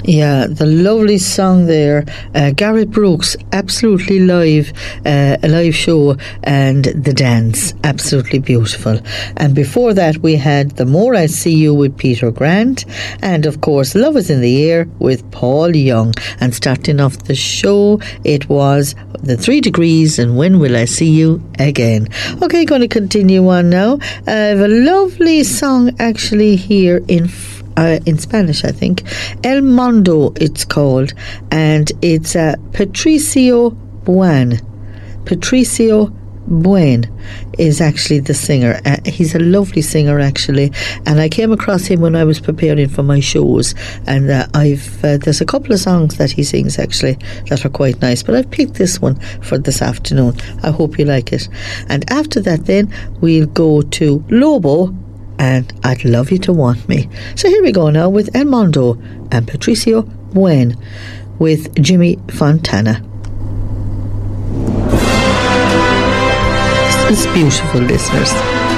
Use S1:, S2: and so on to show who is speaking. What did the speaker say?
S1: Yeah, the lovely song there. Gareth Brooks, absolutely live, a live show, and the dance, absolutely beautiful. And before that, we had The More I See You with Peter Grant, and of course, Love Is in the Air with Paul Young. And starting off the show, it was The 3 Degrees and When Will I See You Again. Okay, going to continue on now. I have a lovely song actually here in Spanish, I think. El Mundo, it's called, and it's Patricio Buen. Patricio Buen is actually the singer. He's a lovely singer, actually, and I came across him when I was preparing for my shows, and there's a couple of songs that he sings actually that are quite nice, but I've picked this one for this afternoon. I hope you like it. And after that then we'll go to Lobo and I'd Love You to Want Me. So here we go now with El Mundo and Patricio Buen with Jimmy Fontana. This is beautiful, listeners.